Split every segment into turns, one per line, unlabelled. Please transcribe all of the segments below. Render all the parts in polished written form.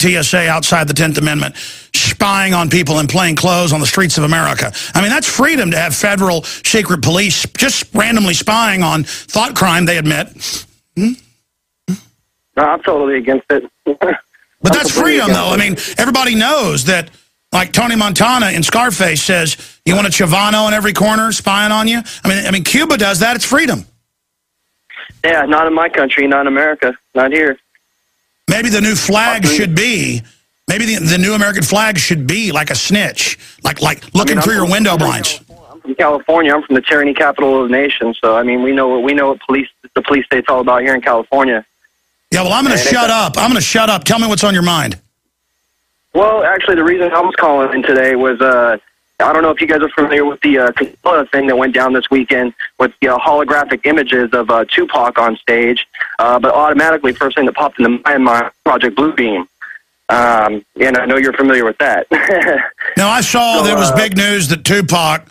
TSA outside the 10th Amendment, spying on people in plain clothes on the streets of America. I mean, that's freedom to have federal secret police just randomly spying on thought crime they admit.
No, I'm totally against it.
But that's freedom, though. I mean, everybody knows that, like Tony Montana in Scarface says, you want a Chavano in every corner spying on you? I mean, Cuba does that. It's freedom.
Yeah, not in my country, not in America, not here.
Maybe the new flag should be, maybe the new American flag should be like a snitch, like looking through your window blinds.
I'm from California. I'm from the tyranny capital of the nation. So, I mean, we know what the police state's all about here in California.
Yeah, well, I'm going to shut up. I'm going to shut up. Tell me what's on your mind.
Well, actually, the reason I was calling in today was, I don't know if you guys are familiar with the Coachella thing that went down this weekend with the holographic images of Tupac on stage, but automatically, first thing that popped into my mind, Project Bluebeam. And I know you're familiar with that.
Now, I saw there was big news that Tupac,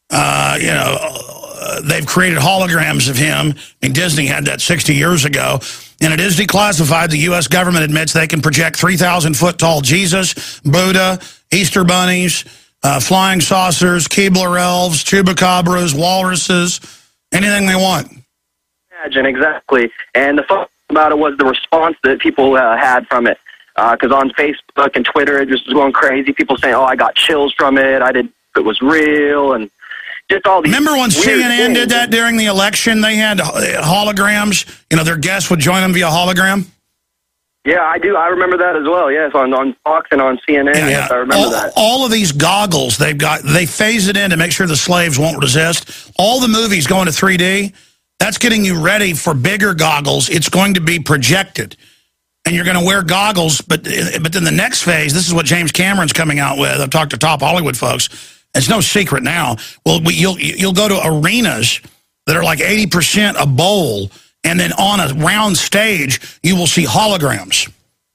they've created holograms of him. I mean, Disney had that 60 years ago. And it is declassified. The U.S. government admits they can project 3,000-foot-tall Jesus, Buddha, Easter bunnies, flying saucers, Keebler elves, chupacabras, walruses, anything they want.
Imagine, exactly. And the fun about it was the response that people had from it. Because on Facebook and Twitter, it just was going crazy. People saying, I got chills from it. I didn't know it was real. And just all these.
Remember when CNN did that during the election? They had holograms. Their guests would join them via hologram.
Yeah, I do. I remember that as well. Yes, on Fox and on CNN.
Yeah.
Yes, I remember that.
All of these goggles they've got, they phase it in to make sure the slaves won't resist. All the movies going to 3D. That's getting you ready for bigger goggles. It's going to be projected. And you're going to wear goggles, but then the next phase, this is what James Cameron's coming out with. I've talked to top Hollywood folks. It's no secret now. Well, you'll go to arenas that are like 80% a bowl, and then on a round stage, you will see holograms.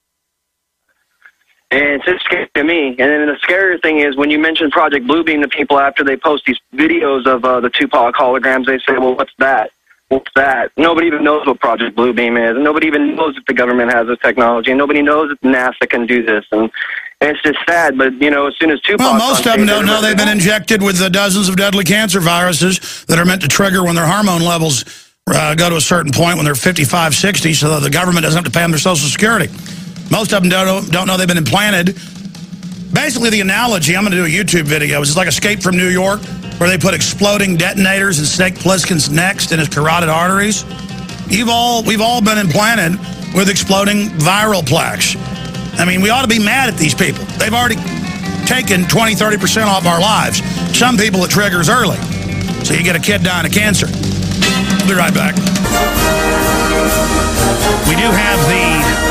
And it's just scary to me. And then the scarier thing is when you mention Project Bluebeam to people after they post these videos of the Tupac holograms, they say, well, what's that? What's that? Nobody even knows what Project Bluebeam is, and nobody even knows that the government has this technology, and nobody knows that NASA can do this. And it's just sad, but, as soon as Tupac...
Well, most of them don't know they've been injected with dozens of deadly cancer viruses that are meant to trigger when their hormone levels go to a certain point when they're 55, 60, so that the government doesn't have to pay them their Social Security. Most of them don't know they've been implanted. Basically, the analogy, I'm going to do a YouTube video, is like Escape from New York, where they put exploding detonators in Snake Plissken's necks and his carotid arteries. We've all been implanted with exploding viral plaques. I mean, we ought to be mad at these people. They've already taken 20, 30% off our lives. Some people, it triggers early. So you get a kid dying of cancer. We'll be right back. We do have the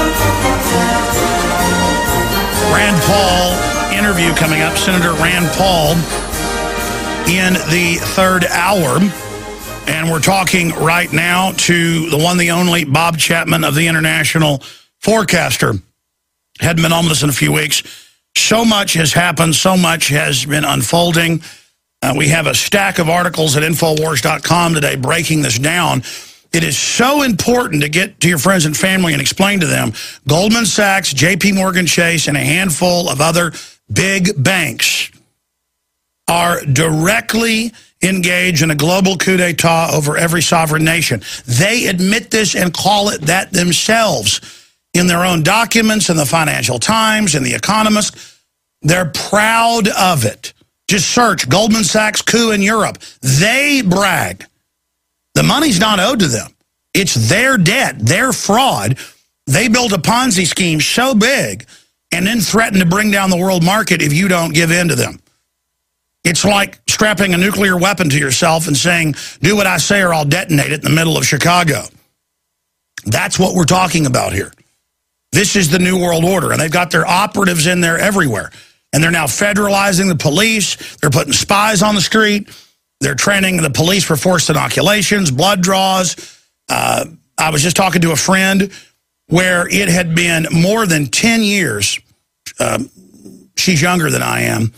Rand Paul interview coming up. Senator Rand Paul in the third hour. And we're talking right now to the one, the only, Bob Chapman of the International Forecaster. Hadn't been on this in a few weeks. So much has happened. So much has been unfolding. We have a stack of articles at Infowars.com today breaking this down. It is so important to get to your friends and family and explain to them Goldman Sachs, J.P. Morgan Chase, and a handful of other big banks are directly engaged in a global coup d'etat over every sovereign nation. They admit this and call it that themselves in their own documents in the Financial Times and the Economist. They're proud of it. Just search Goldman Sachs coup in Europe. They brag. The money's not owed to them. It's their debt, their fraud. They built a Ponzi scheme so big and then threaten to bring down the world market if you don't give in to them. It's like strapping a nuclear weapon to yourself and saying, do what I say or I'll detonate it in the middle of Chicago. That's what we're talking about here. This is the New World Order, and they've got their operatives in there everywhere. And they're now federalizing the police. They're putting spies on the street. They're training the police for forced inoculations, blood draws. I was just talking to a friend where it had been more than 10 years. She's younger than I am.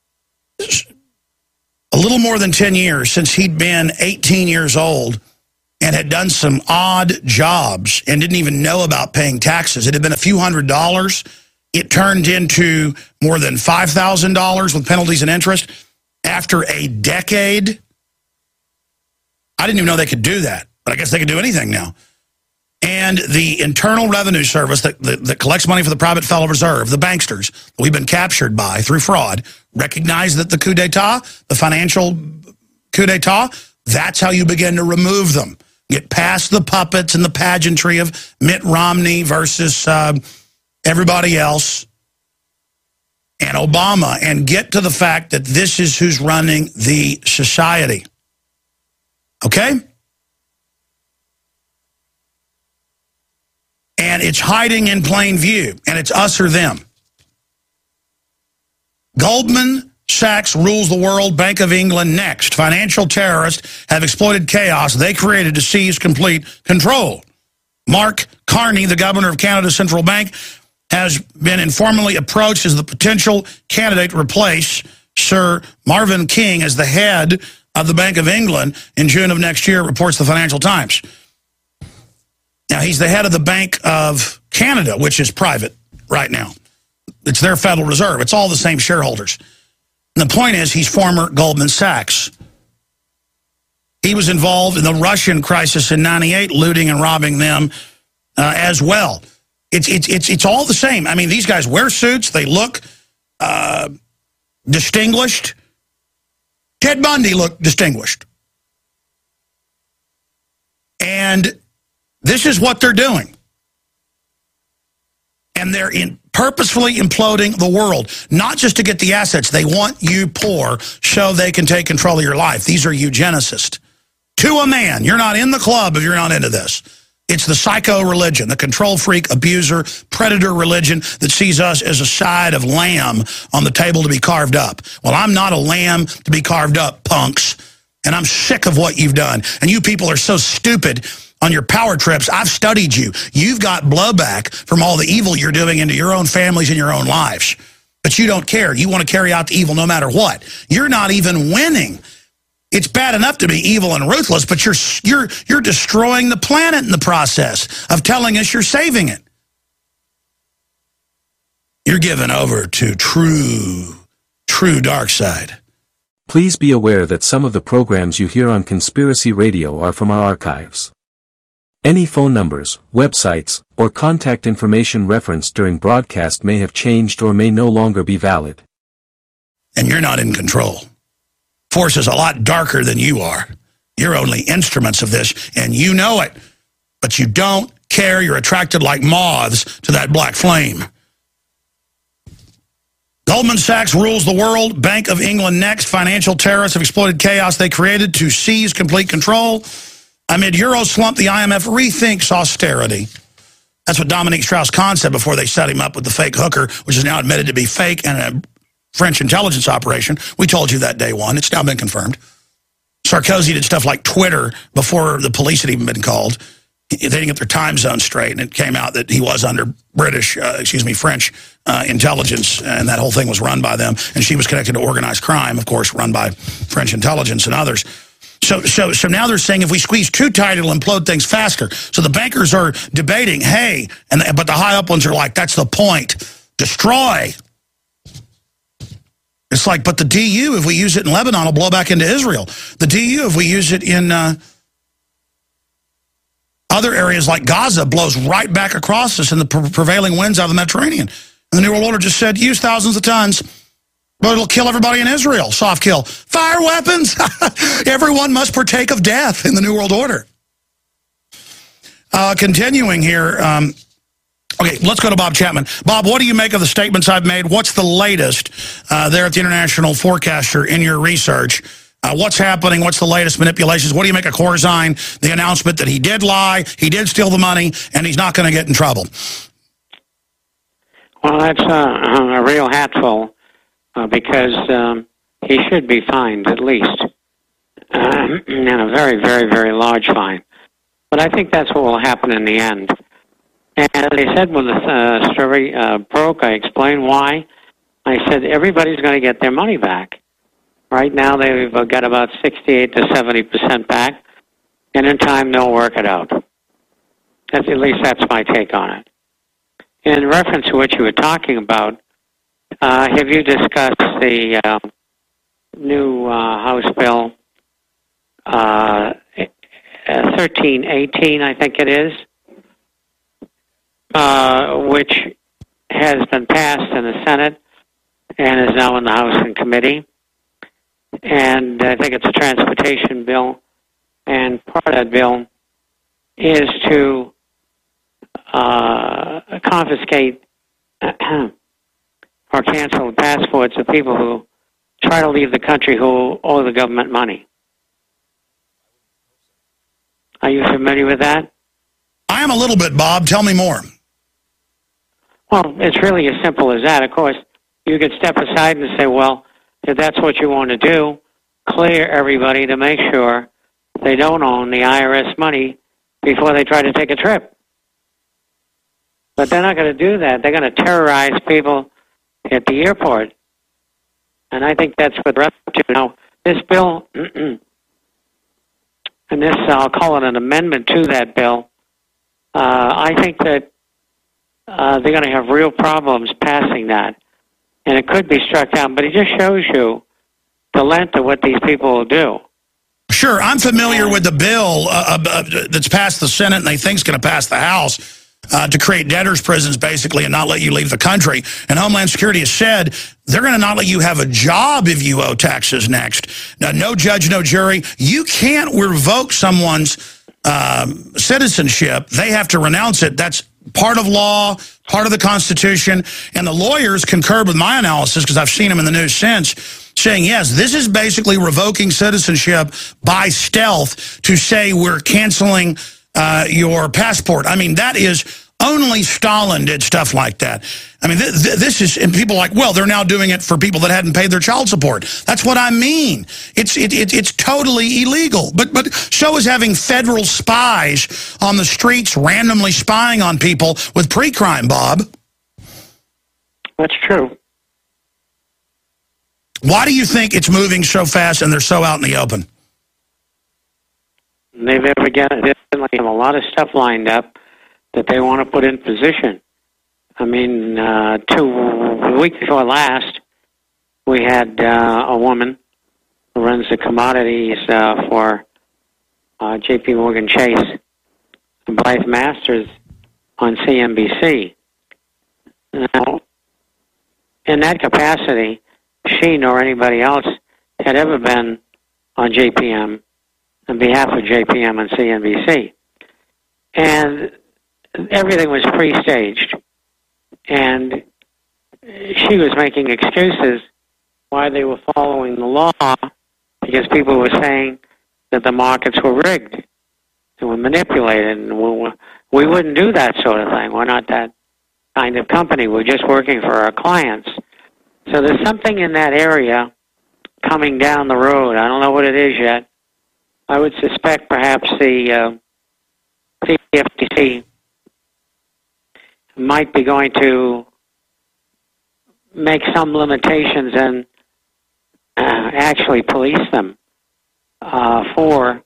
A little more than 10 years since he'd been 18 years old and had done some odd jobs and didn't even know about paying taxes. It had been a few $100s. It turned into more than $5,000 with penalties and interest after a decade. I didn't even know they could do that, but I guess they could do anything now. And the Internal Revenue Service that collects money for the Private Federal Reserve, the banksters that we've been captured by through fraud, recognize that the coup d'etat, the financial coup d'etat, that's how you begin to remove them. Get past the puppets and the pageantry of Mitt Romney versus everybody else and Obama, and get to the fact that this is who's running the society. Okay? And it's hiding in plain view, and it's us or them. Goldman Sachs rules the world, Bank of England next. Financial terrorists have exploited chaos they created to seize complete control. Mark Carney, the governor of Canada's central bank, has been informally approached as the potential candidate to replace Sir Marvin King as the head of the Bank of England in June of next year, reports the Financial Times. Now, he's the head of the Bank of Canada, which is private right now. It's their Federal Reserve. It's all the same shareholders. And the point is, he's former Goldman Sachs. He was involved in the Russian crisis in '98, looting and robbing them as well. It's all the same. I mean, these guys wear suits. They look distinguished. Ted Bundy looked distinguished. And this is what they're doing. And they're purposefully imploding the world, not just to get the assets. They want you poor so they can take control of your life. These are eugenicists. To a man, you're not in the club if you're not into this. It's the psycho religion, the control freak, abuser, predator religion that sees us as a side of lamb on the table to be carved up. Well, I'm not a lamb to be carved up, punks, and I'm sick of what you've done. And you people are so stupid on your power trips. I've studied you. You've got blowback from all the evil you're doing into your own families and your own lives. But you don't care. You want to carry out the evil no matter what. You're not even winning. It's bad enough to be evil and ruthless, but you're destroying the planet in the process of telling us you're saving it. You're given over to true dark side.
Please be aware that some of the programs you hear on Conspiracy Radio are from our archives. Any phone numbers, websites, or contact information referenced during broadcast may have changed or may no longer be valid.
And you're not in control. Force is a lot darker than you are. You're only instruments of this, and you know it. But you don't care. You're attracted like moths to that black flame. Goldman Sachs rules the world. Bank of England next. Financial terrorists have exploited chaos they created to seize complete control. Amid Euro slump, the IMF rethinks austerity. That's what Dominique Strauss-Kahn said before they set him up with the fake hooker, which is now admitted to be fake and a French intelligence operation. We told you that day one. It's now been confirmed. Sarkozy did stuff like Twitter before the police had even been called. They didn't get their time zone straight, and it came out that he was under French intelligence, and that whole thing was run by them. And she was connected to organized crime, of course, run by French intelligence and others. So now they're saying if we squeeze too tight, it'll implode things faster. So the bankers are debating, hey, but the high up ones are like, that's the point. Destroy. It's like, but the DU, if we use it in Lebanon, will blow back into Israel. The DU, if we use it in other areas like Gaza, blows right back across us in the prevailing winds out of the Mediterranean. And the New World Order just said, use thousands of tons. But it'll kill everybody in Israel. Soft kill. Fire weapons. Everyone must partake of death in the New World Order. Continuing here. Okay, let's go to Bob Chapman. Bob, what do you make of the statements I've made? What's the latest there at the International Forecaster in your research? What's happening? What's the latest manipulations? What do you make of Corzine, the announcement that he did lie, he did steal the money, and he's not going to get in trouble?
Well, that's a real hatful. Because he should be fined at least, and a very, very, very large fine. But I think that's what will happen in the end. And as I said when the story broke, I explained why. I said everybody's going to get their money back. Right now they've got about 68 to 70% back, and in time they'll work it out. At least that's my take on it. In reference to what you were talking about, have you discussed the new House Bill 1318, I think it is, which has been passed in the Senate and is now in the House and committee. And I think it's a transportation bill. And part of that bill is to confiscate or cancel the passports of people who try to leave the country who owe the government money. Are you familiar with that?
I am a little bit, Bob. Tell me more.
Well, it's really as simple as that. Of course, you could step aside and say, well, if that's what you want to do, clear everybody to make sure they don't own the IRS money before they try to take a trip. But they're not going to do that. They're going to terrorize people at the airport. And I think that's what they're up to. Now, this bill, and this, I'll call it an amendment to that bill, I think that they're going to have real problems passing that. And it could be struck down, but it just shows you the length of what these people will do.
Sure, I'm familiar with the bill that's passed the Senate and they think is going to pass the House to create debtors' prisons, basically, and not let you leave the country. And Homeland Security has said they're going to not let you have a job if you owe taxes next. Now, no judge, no jury. You can't revoke someone's citizenship. They have to renounce it. That's part of law, part of the Constitution, and the lawyers concurred with my analysis, because I've seen them in the news since, saying, yes, this is basically revoking citizenship by stealth to say we're canceling your passport. I mean, that is, only Stalin did stuff like that. I mean, this is, and people are like, well, they're now doing it for people that hadn't paid their child support. That's what I mean. It's totally illegal. But so is having federal spies on the streets randomly spying on people with pre-crime, Bob.
That's true.
Why do you think it's moving so fast and they're so out in the open?
They've definitely have a lot of stuff lined up that they want to put in position. I mean, the week before last, we had a woman who runs the commodities for J.P. Morgan Chase, Blythe Masters, on CNBC. Now, in that capacity, she nor anybody else had ever been on JPM on behalf of JPM and CNBC. And everything was pre-staged. And she was making excuses why they were following the law, because people were saying that the markets were rigged and were manipulated. And we wouldn't do that sort of thing. We're not that kind of company. We're just working for our clients. So there's something in that area coming down the road. I don't know what it is yet. I would suspect perhaps the CFTC might be going to make some limitations and actually police them for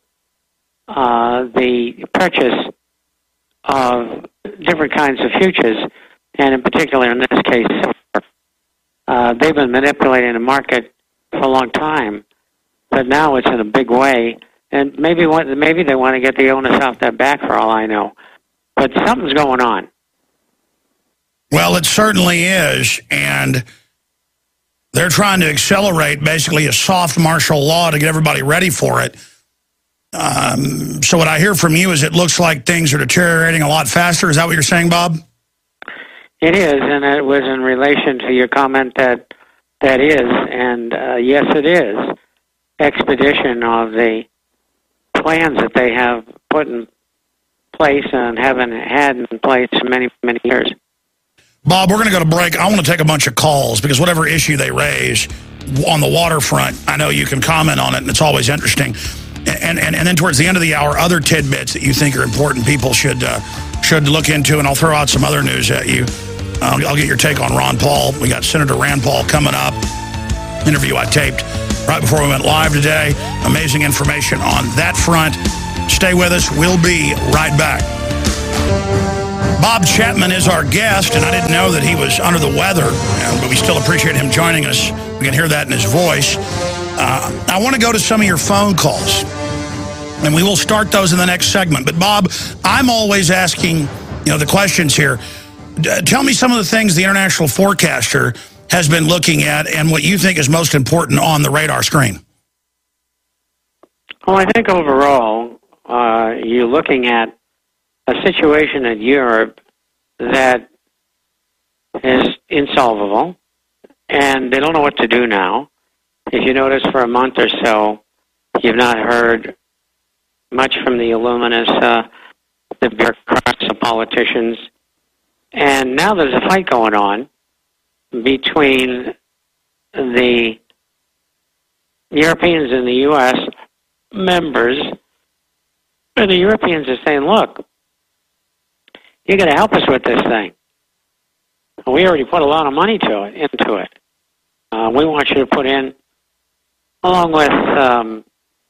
the purchase of different kinds of futures, and in particular, in this case, silver. They've been manipulating the market for a long time, but now it's in a big way. And maybe they want to get the onus off their back, for all I know. But something's going on.
Well, it certainly is, and they're trying to accelerate basically a soft martial law to get everybody ready for it. So what I hear from you is it looks like things are deteriorating a lot faster. Is that what you're saying, Bob?
It is, and it was in relation to your comment that is, and yes, it is, expedition of the plans that they have put in place and haven't had in place for many, many years.
Bob, we're going to go to break. I want to take a bunch of calls because whatever issue they raise on the waterfront, I know you can comment on it, and it's always interesting. And then towards the end of the hour, other tidbits that you think are important people should look into, and I'll throw out some other news at you. I'll get your take on Ron Paul. We got Senator Rand Paul coming up. Interview I taped right before we went live today. Amazing information on that front. Stay with us. We'll be right back. Bob Chapman is our guest, and I didn't know that he was under the weather, but we still appreciate him joining us. We can hear that in his voice. I want to go to some of your phone calls, and we will start those in the next segment. But, Bob, I'm always asking, the questions here. Tell me some of the things the International Forecaster has been looking at and what you think is most important on the radar screen.
Well, I think overall, you're looking at a situation in Europe that is insolvable, and they don't know what to do now. If you notice, for a month or so, you've not heard much from the Illuminists, the bureaucrats, the politicians, and now there's a fight going on between the Europeans and the U.S. members, and the Europeans are saying, look, you got to help us with this thing. We already put a lot of money into it. We want you to put in, along with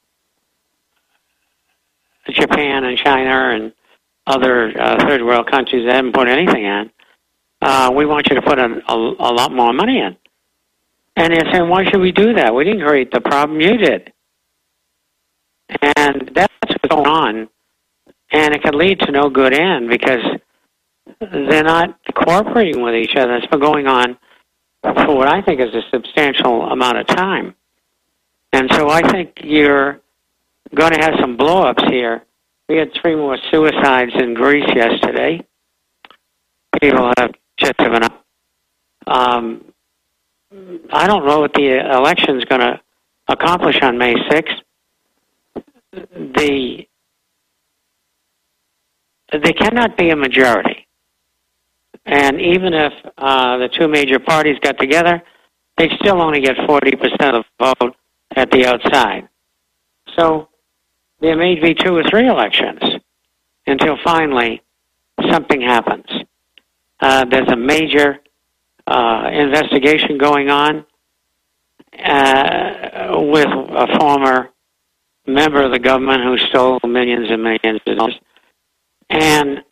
Japan and China and other third world countries that haven't put anything in. We want you to put a lot more money in. And they're saying, why should we do that? We didn't create the problem, you did. And that's what's going on. And it can lead to no good end because they're not cooperating with each other. It's been going on for what I think is a substantial amount of time. And so I think you're going to have some blow-ups here. We had 3 more suicides in Greece yesterday. People have just given up. I don't know what the election's going to accomplish on May 6th. They cannot be a majority. And even if the 2 major parties got together, they still only get 40% of the vote at the outside. So there may be 2 or 3 elections until finally something happens. There's a major investigation going on with a former member of the government who stole millions and millions of dollars. And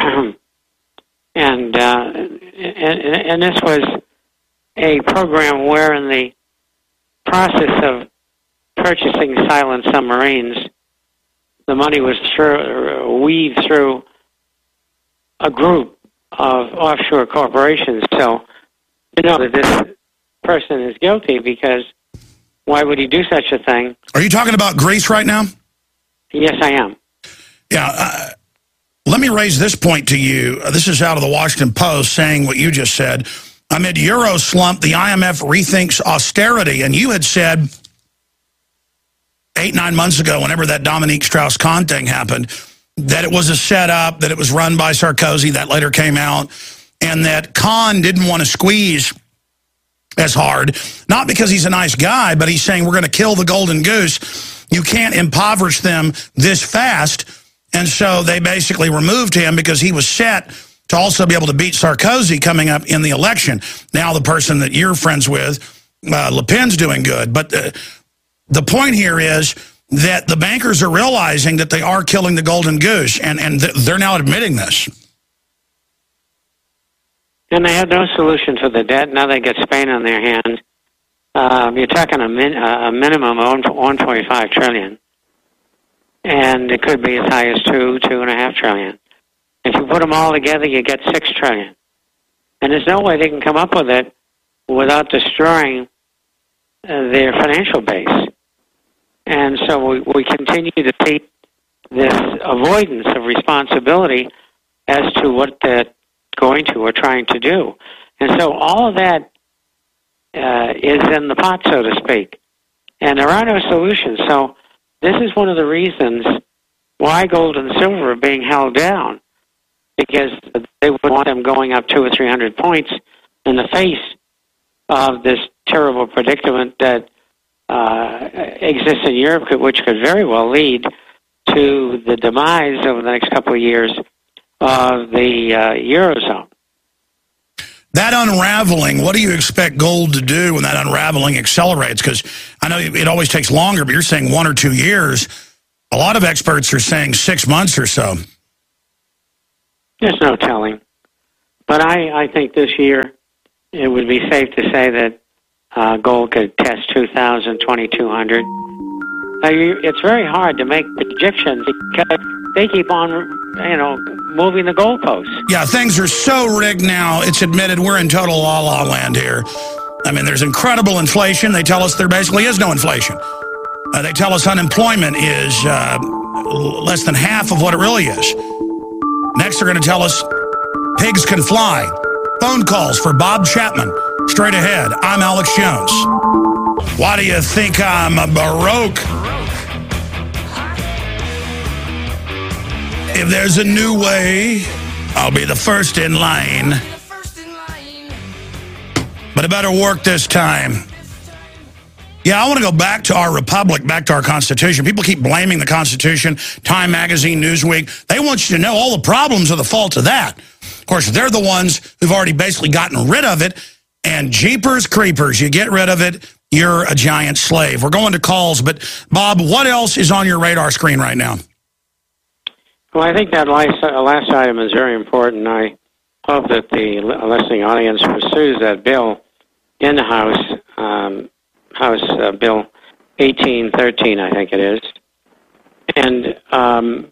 this was a program where, in the process of purchasing silent submarines, the money was weaved through a group of offshore corporations. So you know that this person is guilty, because why would he do such a thing?
Are you talking about Greece right now?
Yes, I am.
Yeah. Let me raise this point to you. This is out of the Washington Post saying what you just said. Amid Euro slump, the IMF rethinks austerity. And you had said 8-9 months ago, whenever that Dominique Strauss-Kahn thing happened, that it was a setup, that it was run by Sarkozy. That later came out. And that Kahn didn't want to squeeze as hard, not because he's a nice guy, but he's saying we're going to kill the golden goose. You can't impoverish them this fast. And so they basically removed him because he was set to also be able to beat Sarkozy coming up in the election. Now the person that you're friends with, Le Pen's doing good. But the point here is that the bankers are realizing that they are killing the golden goose, and they're now admitting this.
And they had no solution for the debt. Now they get Spain on their hands. You're talking a minimum of $1.5 trillion. And it could be as high as $2.5 trillion. If you put them all together, you get $6 trillion. And there's no way they can come up with it without destroying their financial base. And so we continue to see this avoidance of responsibility as to what they're going to or trying to do. And so all of that is in the pot, so to speak. And there are no solutions. So this is one of the reasons why gold and silver are being held down, because they would want them going up 200 or 300 points in the face of this terrible predicament that exists in Europe, which could very well lead to the demise over the next couple of years of the Eurozone.
That unraveling, what do you expect gold to do when that unraveling accelerates? Because I know it always takes longer, but you're saying 1 or 2 years. A lot of experts are saying 6 months or so.
There's no telling. But I think this year it would be safe to say that gold could test 2,000, 2,200. It's very hard to make predictions because they keep on, moving the goalposts.
Yeah, things are so rigged now, it's admitted we're in total la-la land here. I mean, there's incredible inflation. They tell us there basically is no inflation. They tell us unemployment is less than half of what it really is. Next, they're going to tell us pigs can fly. Phone calls for Bob Chapman. Straight ahead, I'm Alex Jones. Why do you think I'm a Baroque? If there's a new way, I'll be the first in line. But it better work this time. Yeah, I want to go back to our republic, back to our Constitution. People keep blaming the Constitution, Time Magazine, Newsweek. They want you to know all the problems are the fault of that. Of course, they're the ones who've already basically gotten rid of it. And jeepers creepers, you get rid of it, you're a giant slave. We're going to calls, but Bob, what else is on your radar screen right now?
Well, I think that last item is very important. I hope that the listening audience pursues that bill in the House, House Bill 1813, I think it is. And,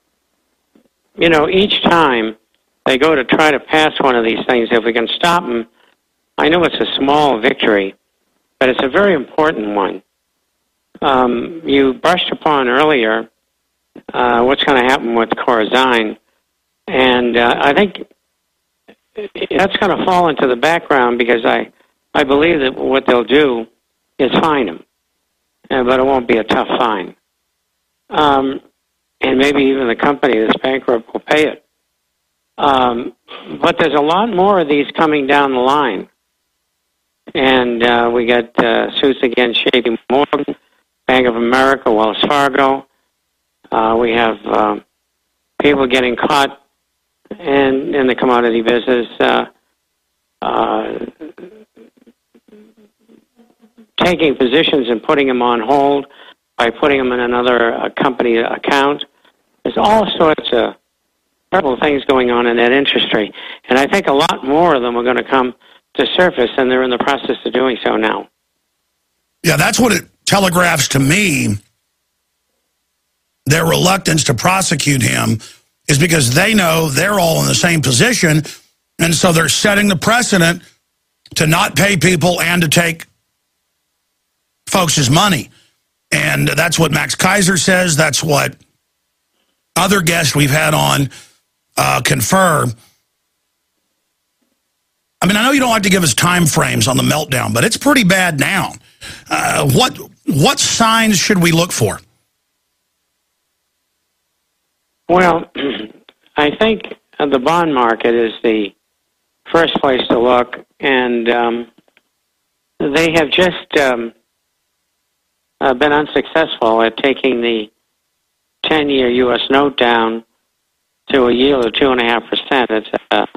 each time they go to try to pass one of these things, if we can stop them, I know it's a small victory, but it's a very important one. You brushed upon earlier what's going to happen with Corzine, and I think that's going to fall into the background because I believe that what they'll do is fine him, but it won't be a tough fine. And maybe even the company that's bankrupt will pay it. But there's a lot more of these coming down the line. And we got suits against J.P. Morgan, Bank of America, Wells Fargo. We have people getting caught in the commodity business, taking positions and putting them on hold by putting them in another company account. There's all sorts of terrible things going on in that industry. And I think a lot more of them are going to come to surface, and they're in the process of doing so now.
Yeah, that's what it telegraphs to me. Their reluctance to prosecute him is because they know they're all in the same position, and so they're setting the precedent to not pay people and to take folks' money. And that's what Max Kaiser says. That's what other guests we've had on confirm. I mean, I know you don't like to give us time frames on the meltdown, but it's pretty bad now. What signs should we look for?
Well, I think the bond market is the first place to look, and they have just been unsuccessful at taking the 10-year U.S. note down to a yield of 2.5%. It's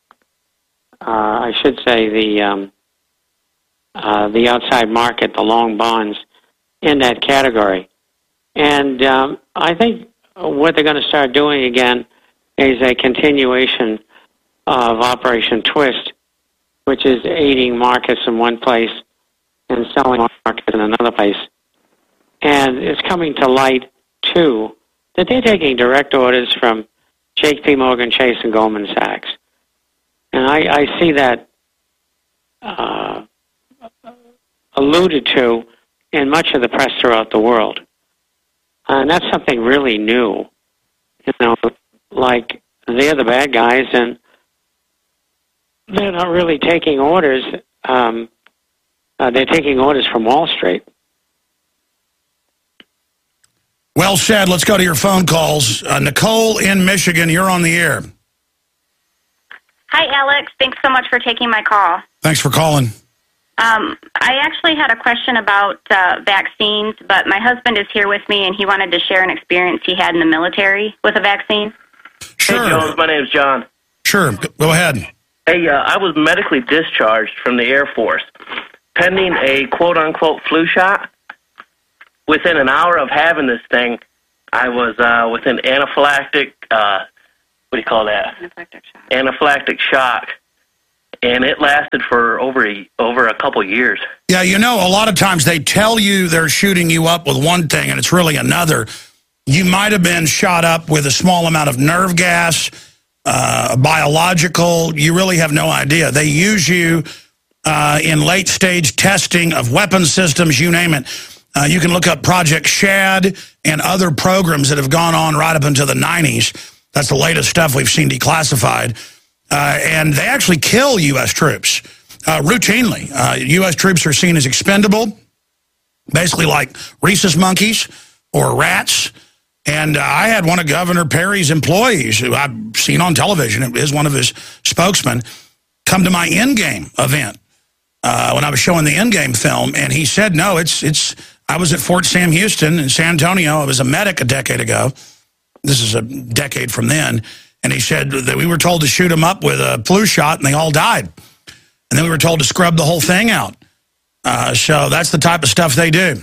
I should say the outside market, the long bonds, in that category. And I think what they're going to start doing again is a continuation of Operation Twist, which is aiding markets in one place and selling markets in another place. And it's coming to light, too, that they're taking direct orders from J.P. Morgan Chase and Goldman Sachs. And I see that alluded to in much of the press throughout the world. And that's something really new. Like they're the bad guys and they're not really taking orders. They're taking orders from Wall Street.
Well said. Let's go to your phone calls. Nicole in Michigan, you're on the air.
Hi, Alex. Thanks so much for taking my call.
Thanks for calling.
I actually had a question about vaccines, but my husband is here with me, and he wanted to share an experience he had in the military with a vaccine.
Sure.
Hey, Jones. My name's John.
Sure. Go ahead.
Hey, I was medically discharged from the Air Force, pending a quote-unquote flu shot. Within an hour of having this thing, I was with an anaphylactic, what do you call that?
Anaphylactic shock.
Anaphylactic shock. And it lasted for over a couple years.
Yeah, you know, a lot of times they tell you they're shooting you up with one thing, and it's really another. You might have been shot up with a small amount of nerve gas, biological. You really have no idea. They use you in late-stage testing of weapon systems, you name it. You can look up Project Shad and other programs that have gone on right up until the 90s. That's the latest stuff we've seen declassified. And they actually kill U.S. troops routinely. U.S. troops are seen as expendable, basically like rhesus monkeys or rats. And I had one of Governor Perry's employees, who I've seen on television, it is one of his spokesmen, come to my Endgame event when I was showing the Endgame film. And he said, no, I was at Fort Sam Houston in San Antonio. I was a medic a decade ago. This is a decade from then. And he said that we were told to shoot them up with a flu shot, and they all died. And then we were told to scrub the whole thing out. So that's the type of stuff they do.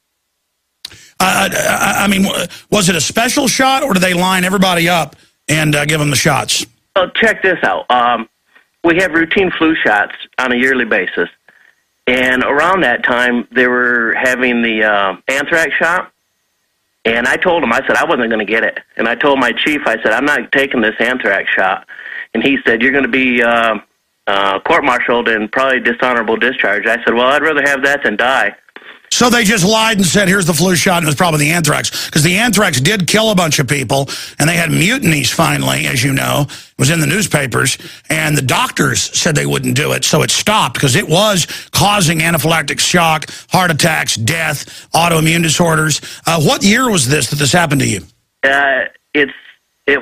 I mean, was it a special shot, or did they line everybody up and give them the shots?
Well, check this out. We have routine flu shots on a yearly basis. And around that time, they were having the anthrax shot. And I told him, I said, I wasn't going to get it. And I told my chief, I said, I'm not taking this anthrax shot. And he said, you're going to be court-martialed and probably dishonorable discharge. I said, well, I'd rather have that than die.
So they just lied and said, here's the flu shot, and it was probably the anthrax. Because the anthrax did kill a bunch of people, and they had mutinies finally, as you know. It was in the newspapers, and the doctors said they wouldn't do it, so it stopped, because it was causing anaphylactic shock, heart attacks, death, autoimmune disorders. What year was this that this happened to you?
It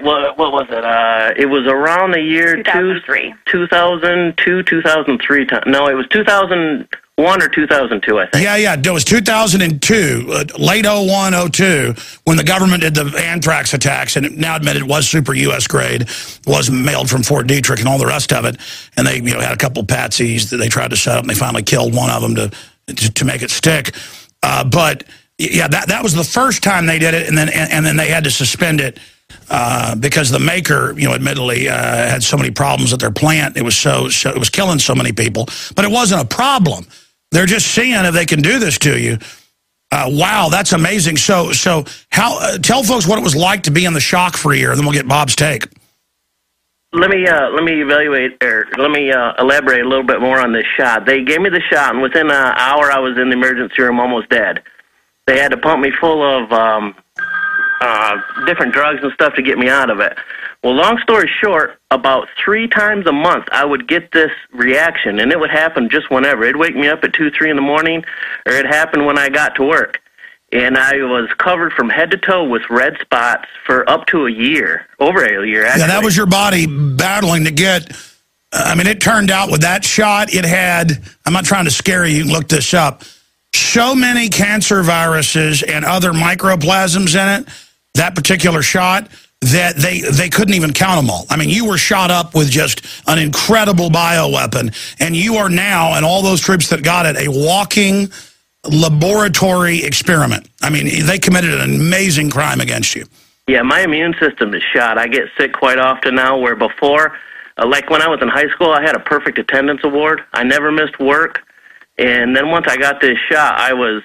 was around the year
2003.
2002, 2003. No, it was 2001 or 2002, I think.
Yeah, it was 2002, late 01, 02, when the government did the anthrax attacks, and it now admitted it was super U.S. grade, was mailed from Fort Detrick and all the rest of it, and they had a couple patsies that they tried to set up, and they finally killed one of them to make it stick. But, yeah, that was the first time they did it, and then they had to suspend it because the maker, admittedly had so many problems at their plant. It was it was killing so many people, but it wasn't a problem. They're just seeing if they can do this to you. Wow, that's amazing. So how? Tell folks what it was like to be in the shock for a year, and then we'll get Bob's take.
Let me elaborate a little bit more on this shot. They gave me the shot, and within an hour, I was in the emergency room, almost dead. They had to pump me full of different drugs and stuff to get me out of it. Well, long story short, about 3 times a month, I would get this reaction, and it would happen just whenever. It'd wake me up at 2, 3 in the morning, or it happened when I got to work. And I was covered from head to toe with red spots for up to a year, over a year, actually.
Yeah, that was your body battling to get... I mean, it turned out with that shot, it had... I'm not trying to scare you can look this up. So many cancer viruses and other microplasms in it, that particular shot, that they couldn't even count them all. I mean, you were shot up with just an incredible bioweapon, and you are now, and all those troops that got it, a walking laboratory experiment. I mean, they committed an amazing crime against you.
Yeah, my immune system is shot. I get sick quite often now, where before, like when I was in high school, I had a perfect attendance award. I never missed work. And then once I got this shot, I was,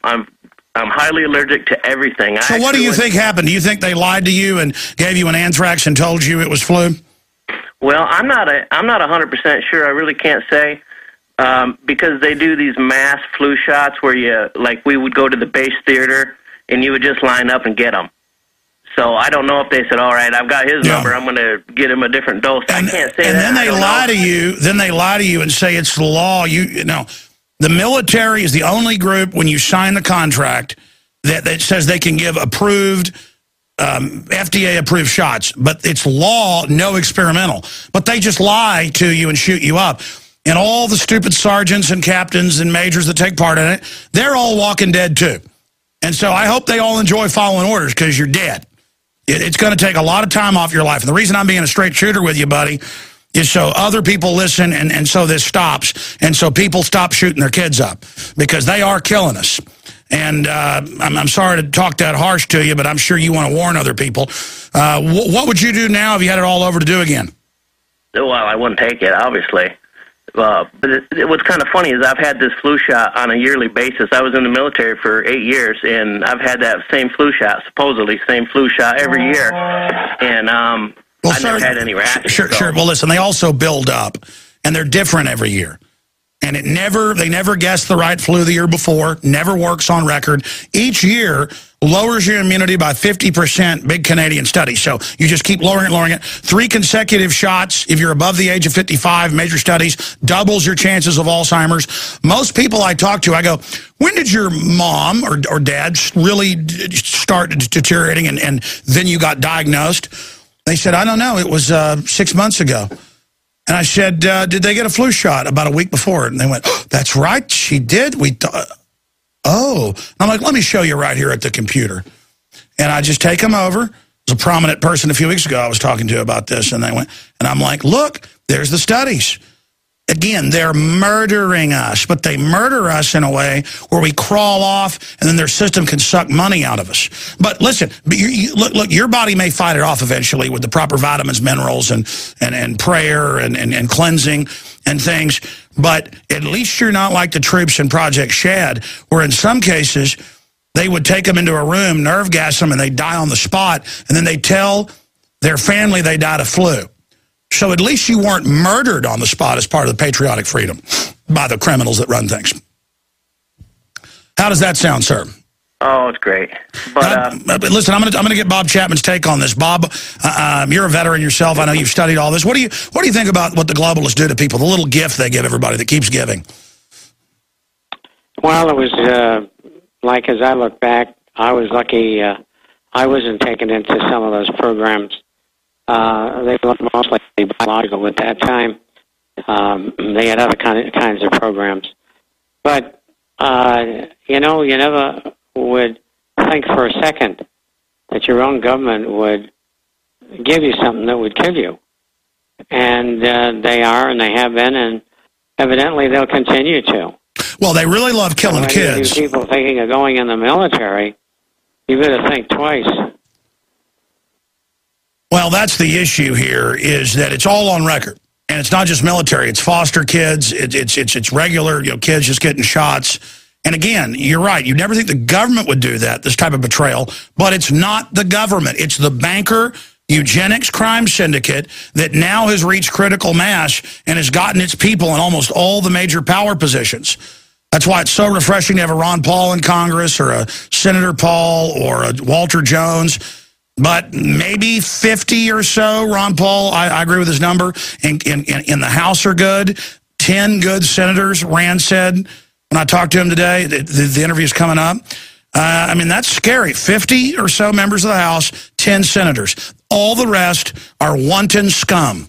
I'm highly allergic to everything.
So what do you think happened? Do you think they lied to you and gave you an anthrax and told you it was flu?
Well, I'm not 100% sure. I really can't say because they do these mass flu shots where we would go to the base theater and you would just line up and get them. So I don't know if they said, all right, I've got his number, I'm going to get him a different dose. I can't say that.
And then they lie to you. Then they lie to you and say it's the law. The military is the only group, when you sign the contract, that says they can give approved, FDA-approved shots. But it's law, no experimental. But they just lie to you and shoot you up. And all the stupid sergeants and captains and majors that take part in it, they're all walking dead too. And so I hope they all enjoy following orders, because you're dead. It's going to take a lot of time off your life. And the reason I'm being a straight shooter with you, buddy, is so other people listen, and so this stops, and so people stop shooting their kids up, because they are killing us. And I'm sorry to talk that harsh to you, but I'm sure you want to warn other people. What would you do now if you had it all over to do again?
Well, I wouldn't take it, obviously. But what's kind of funny is I've had this flu shot on a yearly basis. I was in the military for 8 years, and I've had that same flu shot, supposedly same flu shot every year. And I never had any reaction.
Sure. Well, listen, they also build up, and they're different every year. And they never guess the right flu the year before, never works on record. Each year lowers your immunity by 50%, big Canadian study. So you just keep lowering it. 3 consecutive shots, if you're above the age of 55, major studies, doubles your chances of Alzheimer's. Most people I talk to, I go, when did your mom or dad really start deteriorating and then you got diagnosed? They said, I don't know, it was 6 months ago. And I said, did they get a flu shot about a week before? And they went, oh, that's right, she did. Oh. And I'm like, let me show you right here at the computer. And I just take them over. There's a prominent person a few weeks ago I was talking to about this, and they went, and I'm like, look, there's the studies. Again, they're murdering us, but they murder us in a way where we crawl off, and then their system can suck money out of us. But listen, look, your body may fight it off eventually with the proper vitamins, minerals, and prayer and cleansing and things. But at least you're not like the troops in Project Shad, where in some cases they would take them into a room, nerve gas them, and they die on the spot, and then they tell their family they died of flu. So at least you weren't murdered on the spot as part of the patriotic freedom by the criminals that run things. How does that sound, sir?
Oh, it's great. But
listen, I'm gonna get Bob Chapman's take on this. Bob, you're a veteran yourself. I know you've studied all this. What do you think about what the globalists do to people? The little gift they give everybody that keeps giving.
Well, it was like, as I look back, I was lucky. I wasn't taken into some of those programs. They looked mostly biological at that time. They had other kinds of programs. But, you never would think for a second that your own government would give you something that would kill you. And they are, and they have been, and evidently they'll continue to.
Well, they really love killing kids.
People thinking of going in the military, you better think twice.
Well, that's the issue here, is that it's all on record. And it's not just military. It's foster kids. It's regular, kids just getting shots. And again, you're right. You never think the government would do that, this type of betrayal. But it's not the government. It's the banker eugenics crime syndicate that now has reached critical mass and has gotten its people in almost all the major power positions. That's why it's so refreshing to have a Ron Paul in Congress, or a Senator Paul, or a Walter Jones. But maybe 50 or so, Ron Paul, I agree with his number, in the House are good. 10 good senators, Rand said when I talked to him today. The interview's coming up. I mean, that's scary. 50 or so members of the House, 10 senators. All the rest are wanton scum.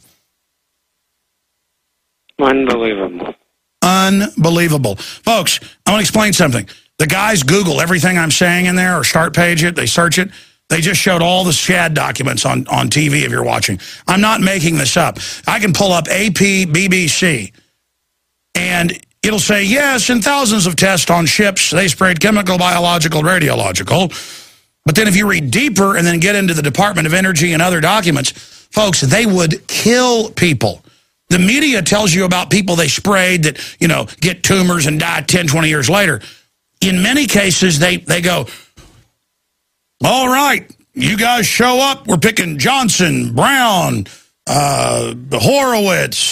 Unbelievable.
Unbelievable. Folks, I want to explain something. The guys Google everything I'm saying in there, or start page it, they search it. They just showed all the Shad documents on TV if you're watching. I'm not making this up. I can pull up AP, BBC, and it'll say, yes, in thousands of tests on ships, they sprayed chemical, biological, radiological. But then if you read deeper and then get into the Department of Energy and other documents, folks, they would kill people. The media tells you about people they sprayed that, get tumors and die 10, 20 years later. In many cases, they go, all right, you guys show up. We're picking Johnson, Brown, Horowitz,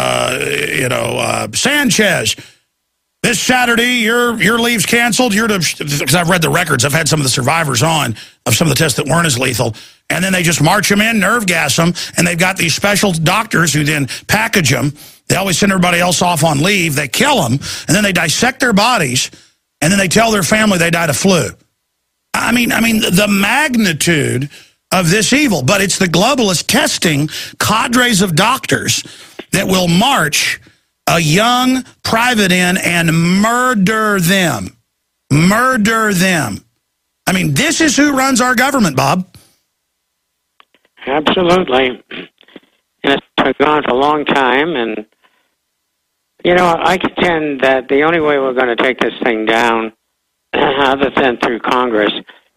Sanchez. This Saturday, your leave's canceled. Because I've read the records. I've had some of the survivors on of some of the tests that weren't as lethal. And then they just march them in, nerve gas them, and they've got these special doctors who then package them. They always send everybody else off on leave. They kill them, and then they dissect their bodies, and then they tell their family they died of flu. I mean, the magnitude of this evil. But it's the globalist testing cadres of doctors that will march a young private in and murder them. Murder them. I mean, this is who runs our government, Bob.
Absolutely. And it's gone for a long time. And, I contend that the only way we're going to take this thing down other than through Congress,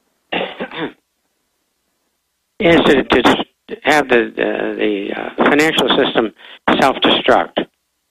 is to have the financial system self-destruct.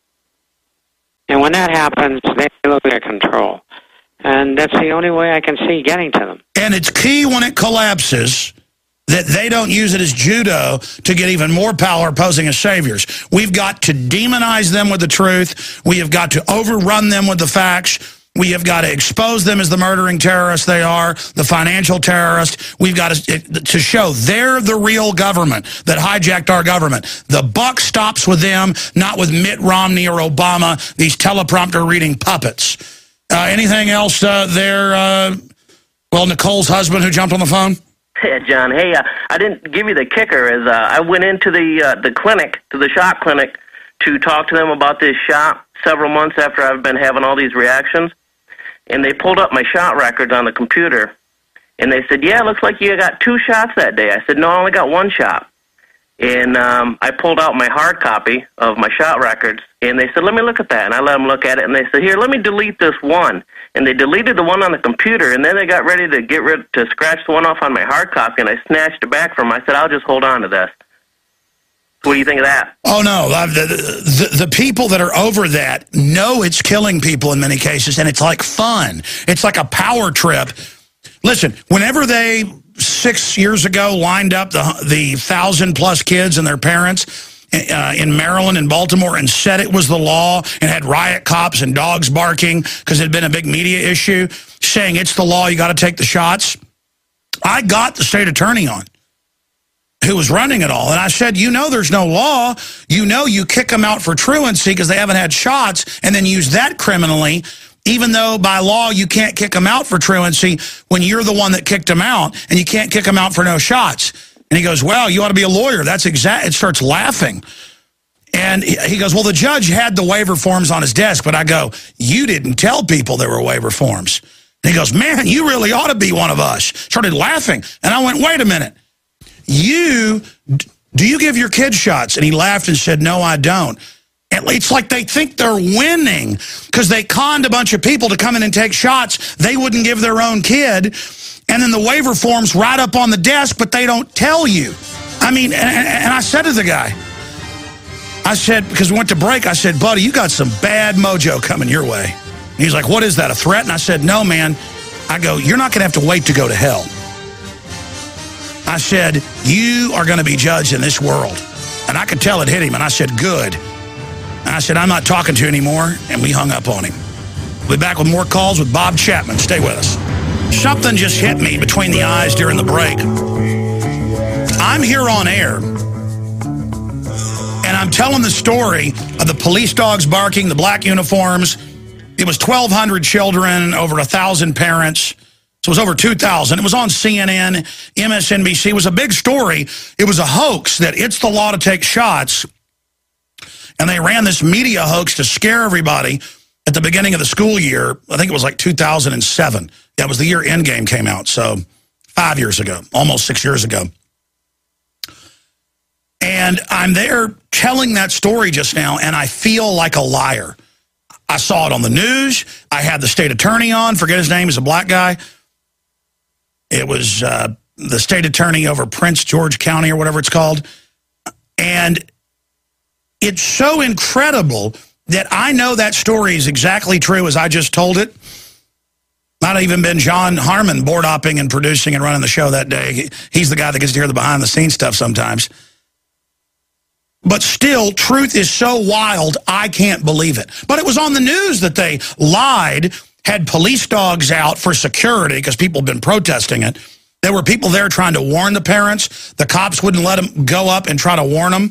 And when that happens, they lose their control. And that's the only way I can see getting to them.
And it's key when it collapses that they don't use it as judo to get even more power posing as saviors. We've got to demonize them with the truth. We have got to overrun them with the facts. We have got to expose them as the murdering terrorists they are, the financial terrorists. We've got to show they're the real government that hijacked our government. The buck stops with them, not with Mitt Romney or Obama, these teleprompter-reading puppets. Anything else there? Well, Nicole's husband who jumped on the phone?
Yeah, John. Hey, I didn't give you the kicker. I went into the clinic, to the shot clinic, to talk to them about this shot several months after I've been having all these reactions. And they pulled up my shot records on the computer, and they said, yeah, it looks like you got 2 shots that day. I said, no, I only got 1 shot. And I pulled out my hard copy of my shot records, and they said, let me look at that. And I let them look at it, and they said, here, let me delete this one. And they deleted the one on the computer, and then they got ready to scratch the one off on my hard copy, and I snatched it back from them. I said, I'll just hold on to this. What do you think of that?
Oh, no. The people that are over that know it's killing people in many cases, and it's like fun. It's like a power trip. Listen, whenever they, 6 years ago, lined up the 1,000-plus kids and their parents in Maryland and Baltimore and said it was the law and had riot cops and dogs barking because it had been a big media issue, saying it's the law, you got to take the shots, I got the state attorney on, who was running it all. And I said, you know there's no law. You know you kick them out for truancy because they haven't had shots and then use that criminally, even though by law you can't kick them out for truancy when you're the one that kicked them out, and you can't kick them out for no shots. And he goes, well, you ought to be a lawyer. That's exact. It starts laughing. And he goes, well, the judge had the waiver forms on his desk, but I go, you didn't tell people there were waiver forms. And he goes, man, you really ought to be one of us. Started laughing. And I went, wait a minute. Do you give your kids shots? And he laughed and said, no, I don't. And it's like they think they're winning because they conned a bunch of people to come in and take shots they wouldn't give their own kid. And then the waiver form's right up on the desk, but they don't tell you. I mean, and I said to the guy, I said, because we went to break, I said, buddy, you got some bad mojo coming your way. And he's like, what is that, a threat? And I said, no, man. I go, you're not going to have to wait to go to hell. I said, you are going to be judged in this world. And I could tell it hit him, and I said, good. And I said, I'm not talking to you anymore, and we hung up on him. We'll be back with more calls with Bob Chapman. Stay with us. Something just hit me between the eyes during the break. I'm here on air, and I'm telling the story of the police dogs barking, the black uniforms. It was 1,200 children, over 1,000 parents. So it was over 2,000. It was on CNN, MSNBC. It was a big story. It was a hoax that it's the law to take shots. And they ran this media hoax to scare everybody at the beginning of the school year. I think it was like 2007. That was the year Endgame came out. So 5 years ago, almost 6 years ago. And I'm there telling that story just now, and I feel like a liar. I saw it on the news. I had the state attorney on. Forget his name. He's a black guy. It was the state attorney over Prince George County or whatever it's called. And it's so incredible that I know that story is exactly true as I just told it. Might have even been John Harmon board-opping and producing and running the show that day. He's the guy that gets to hear the behind-the-scenes stuff sometimes. But still, truth is so wild, I can't believe it. But it was on the news that they lied, had police dogs out for security because people have been protesting it. There were people there trying to warn the parents. The cops wouldn't let them go up and try to warn them.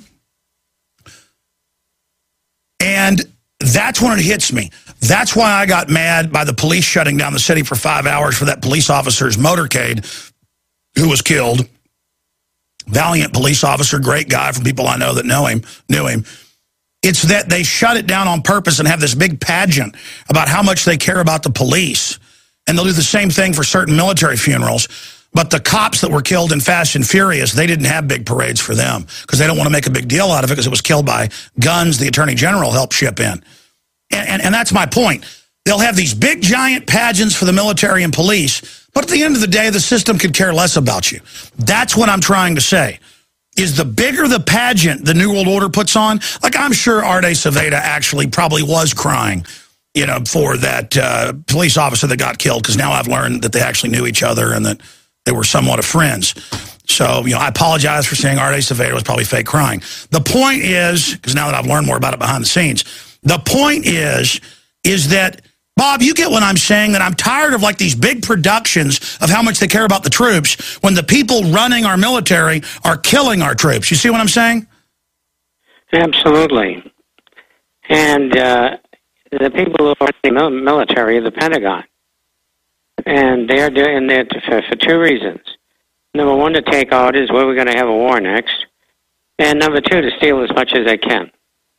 And that's when it hits me. That's why I got mad by the police shutting down the city for 5 hours for that police officer's motorcade who was killed. Valiant police officer, great guy from people I know that knew him. It's that they shut it down on purpose and have this big pageant about how much they care about the police. And they'll do the same thing for certain military funerals. But the cops that were killed in Fast and Furious, they didn't have big parades for them because they don't want to make a big deal out of it because it was killed by guns the Attorney General helped ship in. And that's my point. They'll have these big, giant pageants for the military and police, but at the end of the day, the system could care less about you. That's what I'm trying to say, is the bigger the pageant the New World Order puts on, like I'm sure Arte Saveda actually probably was crying, you know, for that police officer that got killed, because now I've learned that they actually knew each other and that they were somewhat of friends. So, you know, I apologize for saying Arte Saveda was probably fake crying. The point is, because now that I've learned more about it behind the scenes, the point is that, Bob, you get what I'm saying, that I'm tired of like these big productions of how much they care about the troops when the people running our military are killing our troops. You see what I'm saying?
Absolutely. And the people who are in the military, the Pentagon, and they're doing it for two reasons. Number one, to take orders where we're going to have a war next, and number two, to steal as much as they can.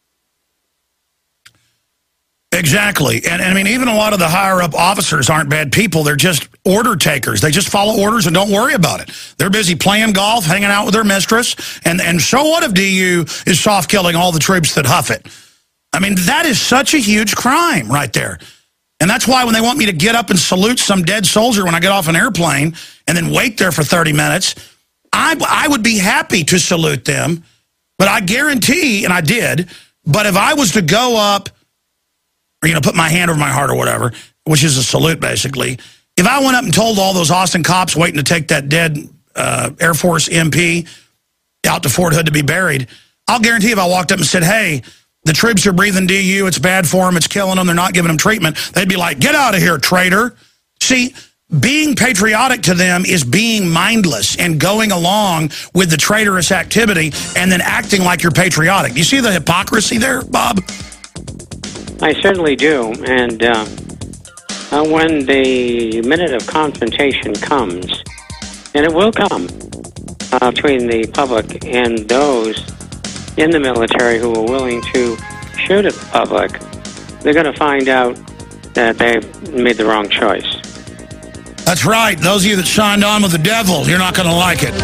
Exactly. And I mean, even a lot of the higher-up officers aren't bad people. They're just order takers. They just follow orders and don't worry about it. They're busy playing golf, hanging out with their mistress, and so what if DU is soft-killing all the troops that huff it? I mean, that is such a huge crime right there. And that's why when they want me to get up and salute some dead soldier when I get off an airplane and then wait there for 30 minutes, I would be happy to salute them. But I guarantee, and I did, but if I was to go up, or, you know, put my hand over my heart or whatever, which is a salute basically, if I went up and told all those Austin cops waiting to take that dead Air Force MP out to Fort Hood to be buried, I'll guarantee if I walked up and said, hey, the troops are breathing DU, it's bad for them, it's killing them, they're not giving them treatment, they'd be like, get out of here, traitor. See, being patriotic to them is being mindless and going along with the traitorous activity and then acting like you're patriotic. Do you see the hypocrisy there, Bob?
I certainly do. And when the minute of confrontation comes, and it will come between the public and those in the military who are willing to shoot at the public, they're going to find out that they made the wrong choice.
That's right. Those of you that signed on with the devil, you're not going to like it.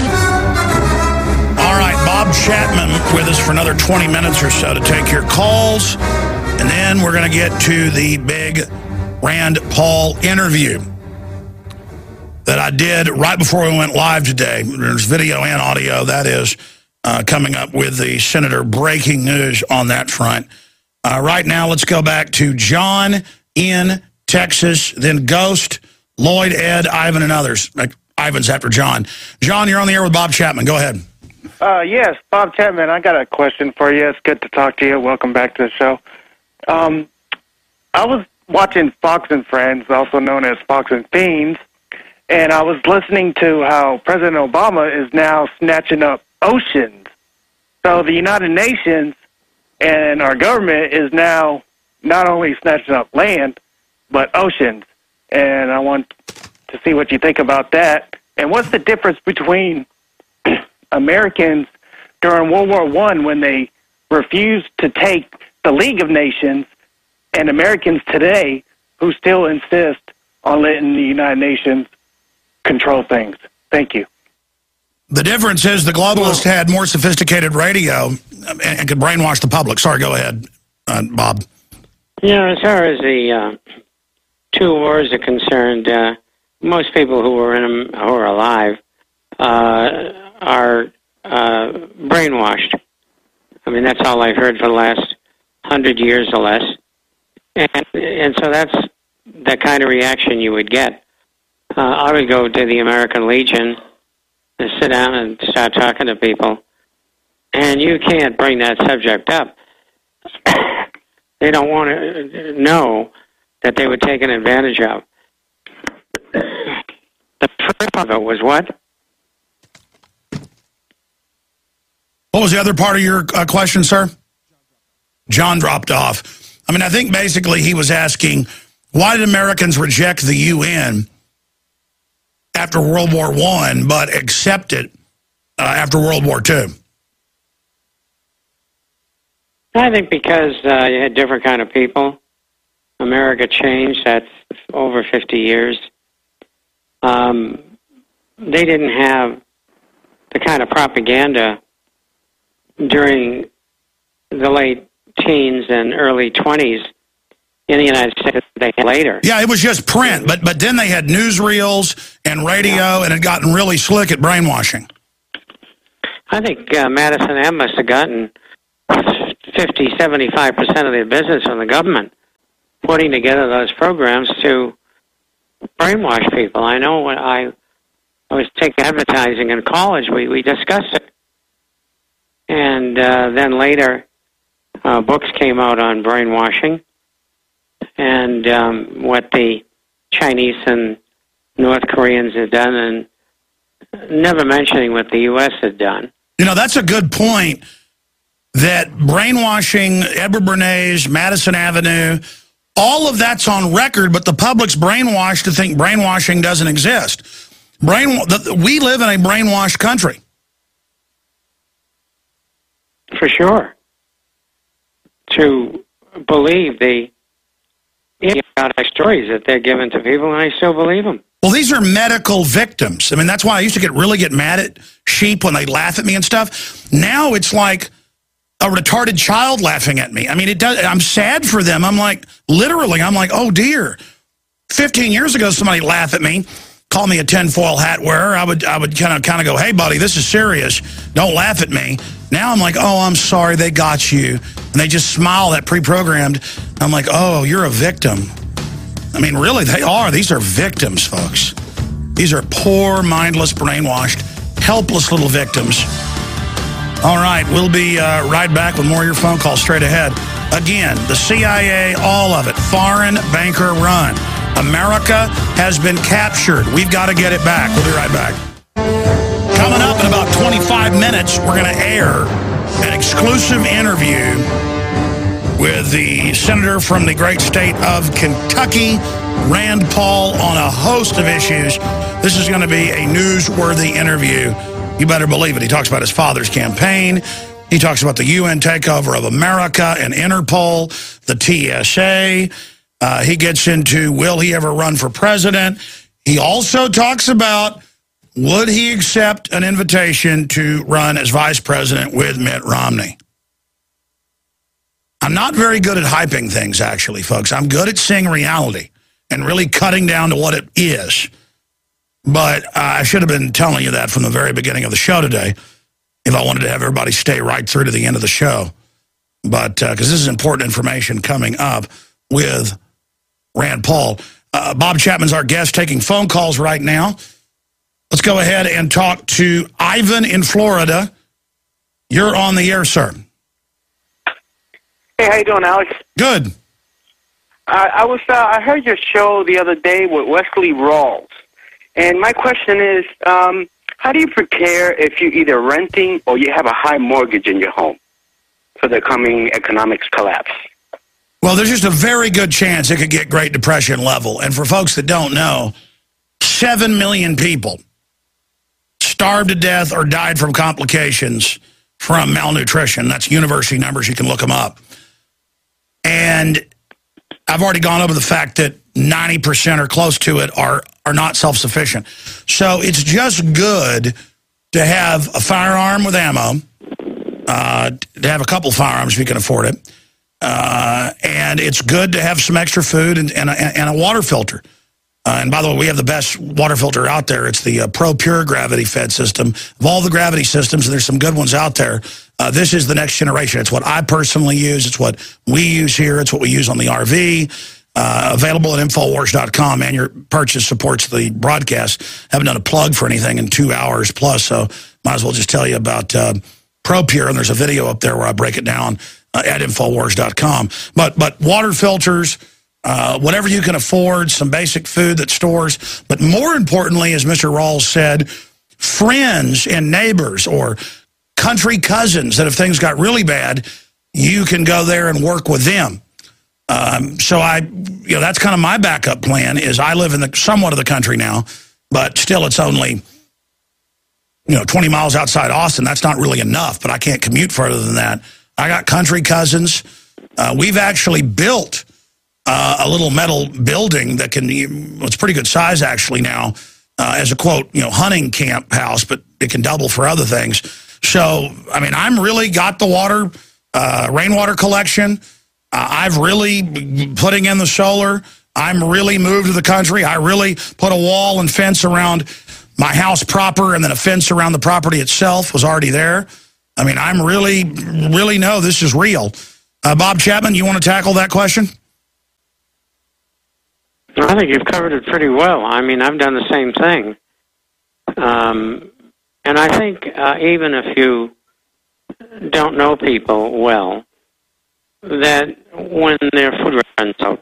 All right, Bob Chapman with us for another 20 minutes or so to take your calls. And then we're going to get to the big Rand Paul interview that I did right before we went live today. There's video and audio, that is, coming up with the senator. Breaking news on that front. Right now, let's go back to John in Texas, then Ghost, Lloyd, Ed, Ivan, and others. Ivan's after John. John, you're on the air with Bob Chapman. Go ahead.
Yes, Bob Chapman, I got a question for you. It's good to talk to you. Welcome back to the show. I was watching Fox and Friends, also known as Fox and Fiends, and I was listening to how President Obama is now snatching up oceans. So the United Nations and our government is now not only snatching up land, but oceans. And I want to see what you think about that. And what's the difference between Americans during World War I when they refused to take the League of Nations and Americans today who still insist on letting the United Nations control things? Thank you.
The difference is the globalists had more sophisticated radio and could brainwash the public. Sorry, go ahead, Bob.
Yeah, as far as the two wars are concerned, most people who are in them, who are alive, are brainwashed. I mean, that's all I've heard for the last 100 years or less. And so that's the kind of reaction you would get. I would go to the American Legion and sit down and start talking to people, and you can't bring that subject up. They don't want to know that they were taken advantage of. The first part of it was what?
What was the other part of your question, sir? John dropped off. I mean, I think basically he was asking, why did Americans reject the UN after World War I, but accept it after World War II?
I think because you had different kind of people. America changed. That's over 50 years. They didn't have the kind of propaganda during the late teens and early 20s in the United States they had later.
Yeah, it was just print, but then they had newsreels and radio, and it had gotten really slick at brainwashing.
I think Madison M. must have gotten 50-75% of their business from the government, putting together those programs to brainwash people. I know when I was taking advertising in college, we discussed it. And then later, books came out on brainwashing and what the Chinese and North Koreans had done, and never mentioning what the U.S. had done.
You know, that's a good point, that brainwashing, Edward Bernays, Madison Avenue, all of that's on record, but the public's brainwashed to think brainwashing doesn't exist. We live in a brainwashed country.
For sure. To believe the idiotic stories that they're giving to people, and I still believe them.
Well, these are medical victims. I mean, that's why I used to really get mad at sheep when they laugh at me and stuff. Now it's like a retarded child laughing at me. I mean, I'm sad for them. I'm like, literally, I'm like, oh dear. 15 years ago, somebody laughed at me, called me a tinfoil hat wearer. I would kind of go, hey, buddy, this is serious. Don't laugh at me. Now I'm like, oh, I'm sorry, they got you. And they just smile, that pre-programmed. I'm like, oh, you're a victim. I mean, really, they are. These are victims, folks. These are poor, mindless, brainwashed, helpless little victims. All right, we'll be right back with more of your phone calls straight ahead. Again, the CIA, all of it, foreign banker run. America has been captured. We've got to get it back. We'll be right back. Coming up in about 25 minutes, we're going to air an exclusive interview with the senator from the great state of Kentucky, Rand Paul, on a host of issues. This is going to be a newsworthy interview. You better believe it. He talks about his father's campaign. He talks about the UN takeover of America and Interpol, the TSA. He gets into, will he ever run for president? He also talks about, would he accept an invitation to run as vice president with Mitt Romney? I'm not very good at hyping things, actually, folks. I'm good at seeing reality and really cutting down to what it is. But I should have been telling you that from the very beginning of the show today if I wanted to have everybody stay right through to the end of the show. But because this is important information coming up with Rand Paul. Bob Chapman's our guest, taking phone calls right now. Let's go ahead and talk to Ivan in Florida. You're on the air, sir.
Hey, how you doing, Alex?
Good.
I heard your show the other day with Wesley Rawls, and my question is, how do you prepare if you're either renting or you have a high mortgage in your home for the coming economic collapse?
Well, there's just a very good chance it could get Great Depression level. And for folks that don't know, 7 million people starved to death or died from complications from malnutrition. That's university numbers. You can look them up. And I've already gone over the fact that 90% or close to it are not self-sufficient. So it's just good to have a firearm with ammo, to have a couple firearms if you can afford it. And it's good to have some extra food and a water filter. And by the way, we have the best water filter out there. It's the Pro Pure gravity fed system. Of all the gravity systems, and there's some good ones out there, this is the next generation. It's what I personally use. It's what we use here. It's what we use on the RV. Available at Infowars.com, and your purchase supports the broadcast. Haven't done a plug for anything in 2 hours plus, so might as well just tell you about Pro Pure, and there's a video up there where I break it down at Infowars.com. But water filters, whatever you can afford, some basic food that stores, but more importantly, as Mr. Rawls said, friends and neighbors or country cousins that if things got really bad, you can go there and work with them. So that's kind of my backup plan. Is I live in somewhat of the country now, but still it's only 20 miles outside Austin. That's not really enough, but I can't commute further than that. I got country cousins. We've actually built a little metal building that it's pretty good size actually now, as a quote, hunting camp house, but it can double for other things. So, I mean, I'm really got the water, rainwater collection. I've really putting in the solar. I'm really moved to the country. I really put a wall and fence around my house proper, and then a fence around the property itself was already there. I mean, I'm really know this is real. Bob Chapman, you want to tackle that question?
I think you've covered it pretty well. I mean, I've done the same thing. And I think even if you don't know people well, that when their food runs out,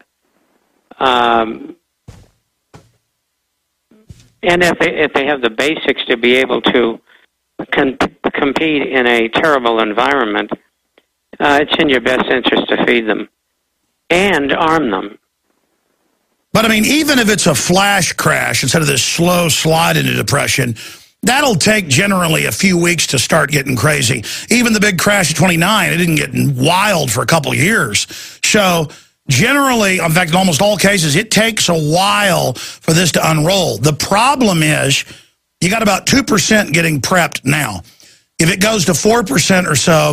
and if they have the basics to be able to compete in a terrible environment, it's in your best interest to feed them and arm them.
But, I mean, even if it's a flash crash instead of this slow slide into depression, that'll take generally a few weeks to start getting crazy. Even the big crash of 29, it didn't get wild for a couple of years. So generally, in fact, in almost all cases, it takes a while for this to unroll. The problem is you got about 2% getting prepped now. If it goes to 4% or so,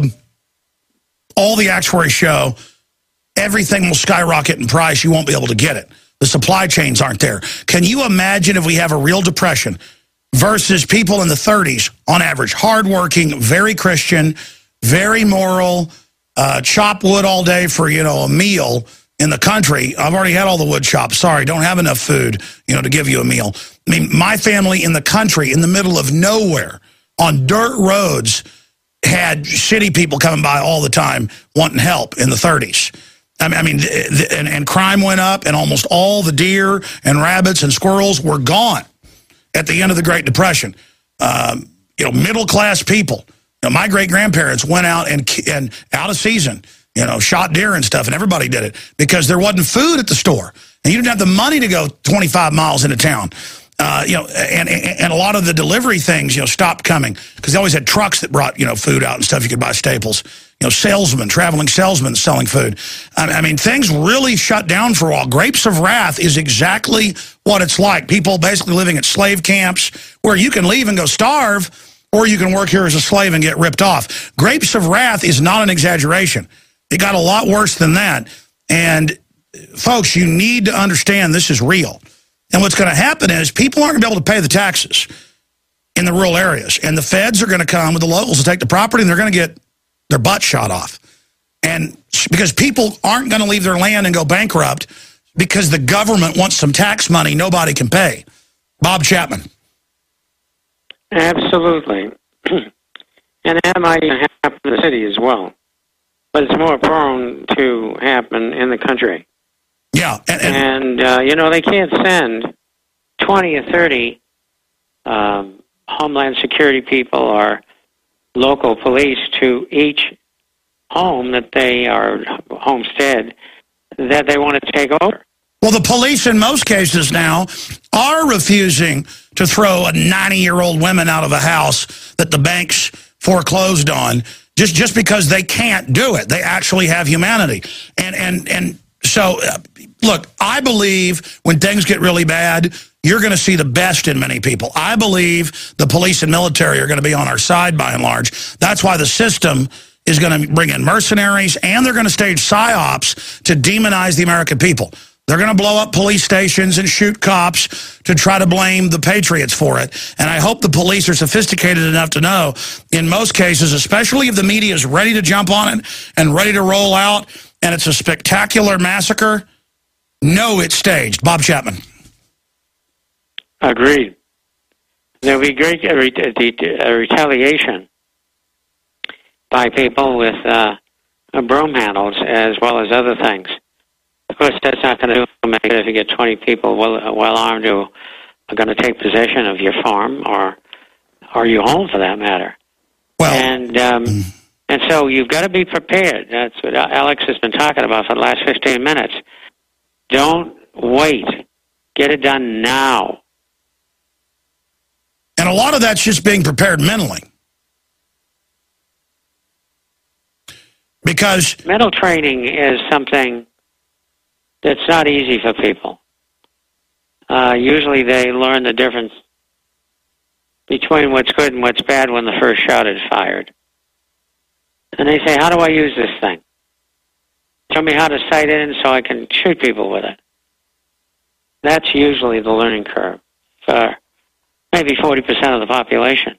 all the actuaries show everything will skyrocket in price. You won't be able to get it. The supply chains aren't there. Can you imagine if we have a real depression versus people in the 30s, on average, hardworking, very Christian, very moral, chop wood all day for, a meal in the country? I've already had all the wood chopped. Sorry, don't have enough food, to give you a meal. I mean, my family in the country, in the middle of nowhere, on dirt roads, had city people coming by all the time wanting help in the 30s. I mean, and crime went up, and almost all the deer and rabbits and squirrels were gone at the end of the Great Depression. Middle-class people. My great-grandparents went out and out of season, shot deer and stuff, and everybody did it because there wasn't food at the store. And you didn't have the money to go 25 miles into town. And a lot of the delivery things, stopped coming because they always had trucks that brought, food out and stuff. You could buy staples. Traveling salesmen selling food. I mean, things really shut down for a while. Grapes of Wrath is exactly what it's like. People basically living at slave camps where you can leave and go starve, or you can work here as a slave and get ripped off. Grapes of Wrath is not an exaggeration. It got a lot worse than that. And, folks, you need to understand this is real. And what's going to happen is people aren't going to be able to pay the taxes in the rural areas. And the feds are going to come with the locals to take the property, and they're going to get their butt shot off. And because people aren't going to leave their land and go bankrupt because the government wants some tax money nobody can pay. Bob Chapman.
Absolutely. And that might happen in the city as well. But it's more prone to happen in the country.
Yeah.
And they can't send 20 or 30 Homeland Security people or local police to each home that they are homestead that they want to take over.
Well, the police in most cases now are refusing to throw a 90-year-old woman out of a house that the banks foreclosed on just because they can't do it. They actually have humanity. And so, look, I believe when things get really bad, you're going to see the best in many people. I believe the police and military are going to be on our side by and large. That's why the system is going to bring in mercenaries, and they're going to stage psyops to demonize the American people. They're going to blow up police stations and shoot cops to try to blame the patriots for it. And I hope the police are sophisticated enough to know, in most cases, especially if the media is ready to jump on it and ready to roll out, and it's a spectacular massacre, no, it's staged. Bob Chapman.
Agreed. There will be great retaliation by people with broom handles as well as other things. Of course, that's not going to make it if you get 20 people well armed who are going to take possession of your farm or your home, for that matter.
Well,
and so you've got to be prepared. That's what Alex has been talking about for the last 15 minutes. Don't wait. Get it done now.
And a lot of that's just being prepared mentally. Because
mental training is something that's not easy for people. Usually they learn the difference between what's good and what's bad when the first shot is fired. And they say, how do I use this thing? Show me how to sight in so I can shoot people with it. That's usually the learning curve for maybe 40% of the population.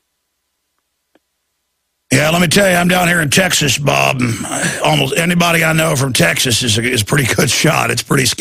Yeah, let me tell you, I'm down here in Texas, Bob. Almost anybody I know from Texas is a pretty good shot. It's pretty scary.